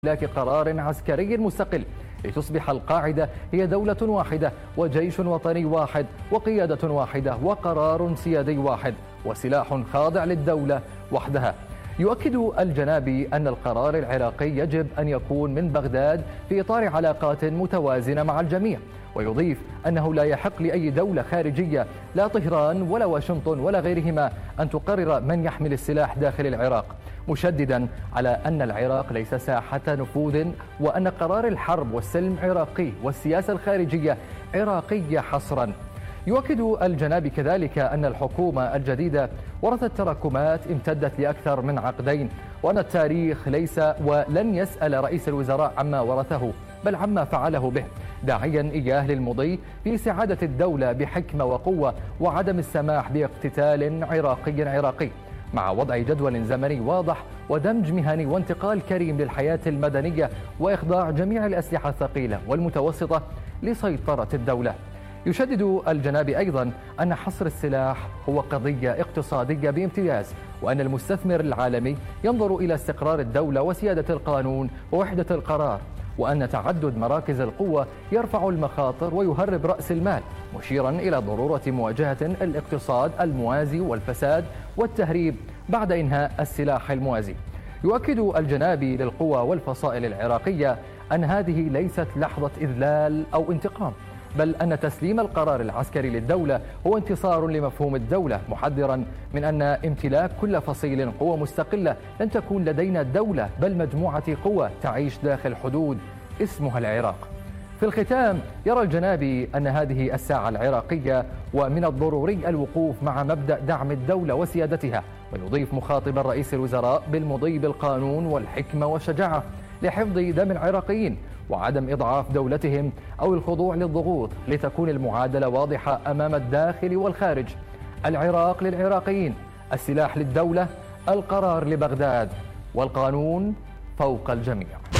إملاك قرار عسكري مستقل لتصبح القاعدة هي دولة واحدة وجيش وطني واحد وقيادة واحدة وقرار سيادي واحد وسلاح خاضع للدولة وحدها. يؤكد الجنابي أن القرار العراقي يجب أن يكون من بغداد في إطار علاقات متوازنة مع الجميع، ويضيف أنه لا يحق لأي دولة خارجية لا طهران ولا واشنطن ولا غيرهما أن تقرر من يحمل السلاح داخل العراق، مشددا على أن العراق ليس ساحة نفوذ وأن قرار الحرب والسلم عراقي والسياسة الخارجية عراقية حصرا. يؤكد الجنابي كذلك أن الحكومة الجديدة ورثت تراكمات امتدت لأكثر من عقدين، وأن التاريخ ليس ولن يسأل رئيس الوزراء عما ورثه بل عما فعله به، داعيا إياه للمضي في سعادة الدولة بحكمة وقوة وعدم السماح باقتتال عراقي مع وضع جدول زمني واضح ودمج مهني وانتقال كريم للحياة المدنية وإخضاع جميع الأسلحة الثقيلة والمتوسطة لسيطرة الدولة. يشدد الجنابي أيضا أن حصر السلاح هو قضية اقتصادية بامتياز، وأن المستثمر العالمي ينظر إلى استقرار الدولة وسيادة القانون ووحدة القرار، وأن تعدد مراكز القوة يرفع المخاطر ويهرب رأس المال، مشيرا إلى ضرورة مواجهة الاقتصاد الموازي والفساد والتهريب بعد إنهاء السلاح الموازي. يؤكد الجنابي للقوى والفصائل العراقية أن هذه ليست لحظة إذلال أو انتقام، بل أن تسليم القرار العسكري للدولة هو انتصار لمفهوم الدولة، محذرا من أن امتلاك كل فصيل قوة مستقلة لن تكون لدينا دولة بل مجموعة قوى تعيش داخل حدود اسمها العراق. في الختام يرى الجنابي أن هذه الساعة العراقية ومن الضروري الوقوف مع مبدأ دعم الدولة وسيادتها، ويضيف مخاطبا رئيس الوزراء بالمضي بالقانون والحكمة والشجاعة لحفظ دم العراقيين وعدم إضعاف دولتهم أو الخضوع للضغوط، لتكون المعادلة واضحة أمام الداخل والخارج. العراق للعراقيين، السلاح للدولة، القرار لبغداد، والقانون فوق الجميع.